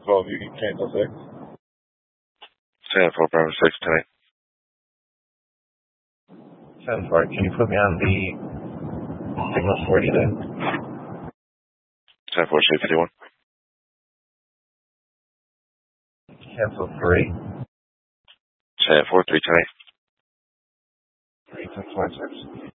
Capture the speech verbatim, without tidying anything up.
twelve, you can cancel six. ten four, Bravo six, tonight. ten four, can you put me on the signal forty then? ten four, C fifty-one. Cancel three. ten four, three, tonight. three six four six.